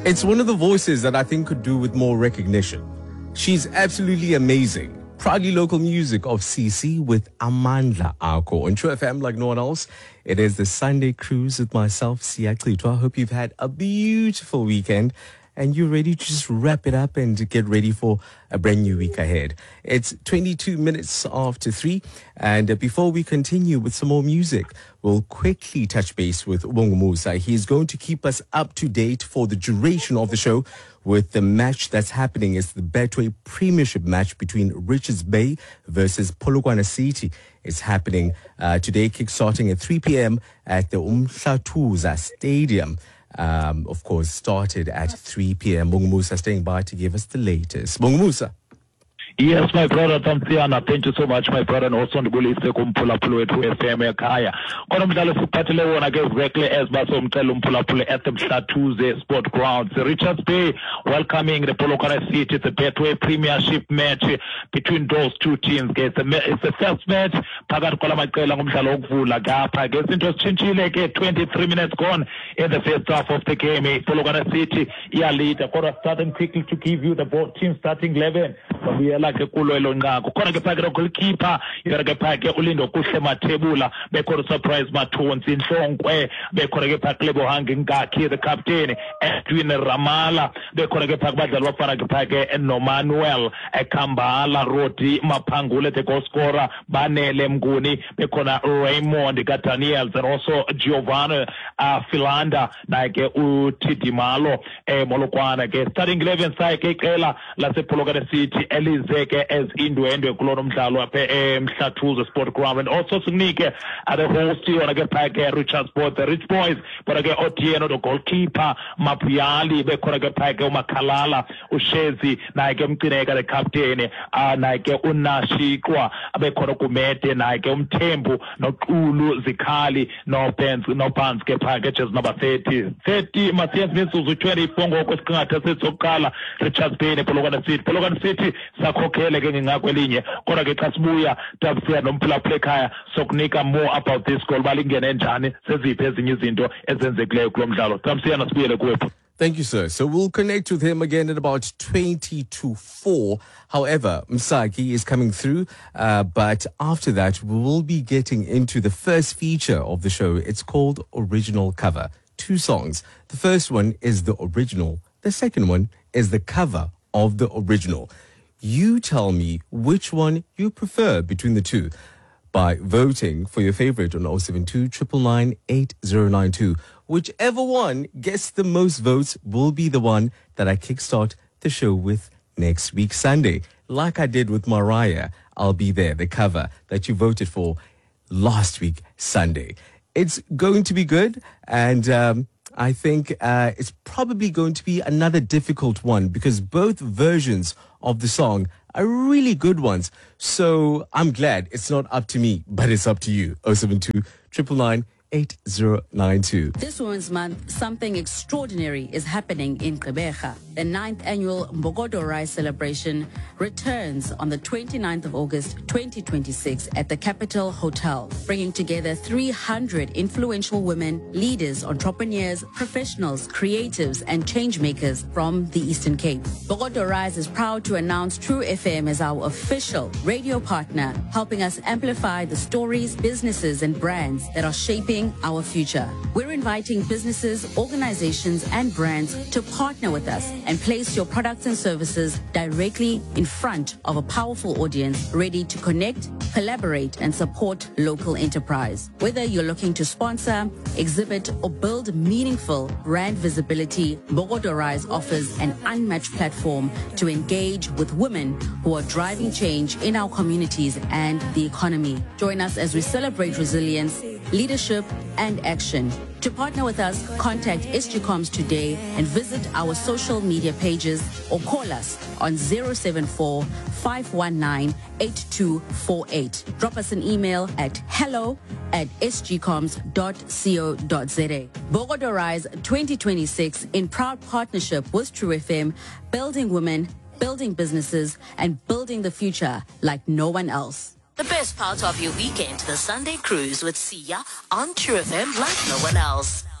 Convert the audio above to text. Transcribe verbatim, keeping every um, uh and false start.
It's one of the voices that I think could do with more recognition. She's absolutely amazing. Proudly local music of C C with Amandla Akho on True F M like no one else. It is the Sunday cruise with myself, Siya Clito. I hope you've had a beautiful weekend and you're ready to just wrap it up and get ready for a brand new week ahead. It's twenty-two minutes after three, and uh, before we continue with some more music, we'll quickly touch base with Ubongo Musa. He's going to keep us up to date for the duration of the show with the match that's happening. It's the Betway Premiership match between Richards Bay versus Polokwane City. It's happening uh, today, kick-starting at three p.m. at the Umhlatuza Stadium. Um, of course, started at three p.m. Bongo Musa staying by to give us the latest. Bongo Musa. Yes, my brother Tamsiana, thank you so much, my brother, and also ndibulise kumphulaphula wethu F M ekhaya. Kodwa umdlalo siphathele wona ke exactly as basomcela umphulaphula at the Mhlathuze Sport Grounds. Richards Bay welcoming the Polokwane City. It's a Betway Premiership match between those two teams. It's a it's the first match phakathi kwalamaqela ngomdlalo wokuvula kapha. Ke into sitshintshile ke twenty-three minutes gone in the first half of the game. Polokwane City iyalida. Kodwa starting quickly to give you the both team starting eleven. We like a kulo elonqako khona ke phake goalkeeper yona ke phake ulindo kuhle mathebula bekhona surprise mathonsi inhlonkwe bekhona ke phake lebohangi ngakhi the captain Edwin Ramala bekhona ke phake badlali bafana ke phake noManuel eKhambala Rodi Maphangule the goal scorer Banele Mnguni bekhona Raymond Daniels and also Giovanni uh, Filanda naye ke uTidimalo eh Molokwana ke starting eleven saye ke iqela lase Polokwane City elizeke as indwendwe kulo mdlalo apha eMhlathuze Sport Ground, and also sinike at the host yona ke phake Richards Sport the Rich Boys bona ke Otieno the goalkeeper Mapuyali bekhona ke phake uMakhalala uShezi naye ke Mcineka the captain ah naye ke uNashikwa abekhona kumede naye ke uMthembu noQulu Zikhali no Benz no Pants ke phake just number thirty thirty masiyenza imizuzu twenty-four ngokwesiqingatha sesokuqala Richards Bay nePolokwane City. Polokwane City sakhokhele ke ngakwelinye kodwa ke xa sibuya tabsiya nomphulaphula ekhaya sokunika more about this goal balingene njani seziphi ezinye izinto ezenzekileyo kulo mdlalo. Tabsiya nasibuyele kuwephu. Thank you, sir. So we'll connect with him again at about twenty to four. However, Msaki is coming through, uh, but after that, we will be getting into the first feature of the show. It's called Original Cover. Two songs. The first one is the original. The second one is the cover of the original. You tell me which one you prefer between the two by voting for your favorite on zero seven two, nine nine nine, eight zero nine two. Whichever one gets the most votes will be the one that I kickstart the show with next week Sunday. Like I did with Mariah, I'll be there, the cover that you voted for last week Sunday. It's going to be good, and um, I think uh, it's probably going to be another difficult one because both versions of the song are really good ones. So I'm glad it's not up to me, but it's up to you. zero seven two, nine nine nine, eight zero nine two. This Women's Month, something extraordinary is happening in Gqeberha. The ninth annual Mbogodo Rise celebration returns on the twenty-ninth of August, twenty twenty-six at the Capital Hotel, bringing together three hundred influential women, leaders, entrepreneurs, professionals, creatives, and change makers from the Eastern Cape. Mbogodo Rise is proud to announce True F M as our official radio partner, helping us amplify the stories, businesses, and brands that are shaping our future. We're inviting businesses, organizations, and brands to partner with us and place your products and services directly in front of a powerful audience ready to connect, collaborate, and support local enterprise. Whether you're looking to sponsor, exhibit, or build meaningful brand visibility, Mbogodo Rise offers an unmatched platform to engage with women who are driving change in our communities and the economy. Join us as we celebrate resilience, leadership, and action. To partner with us, contact S G Coms today and visit our social media pages or call us on zero seven four, five one nine, eight two four eight. Drop us an email at hello at s g coms dot co dot z a. Mbogodo Rise twenty twenty-six in proud partnership with True F M, building women, building businesses, and building the future like no one else. The best part of your weekend, the Sunday cruise with Siya on True F M like no one else.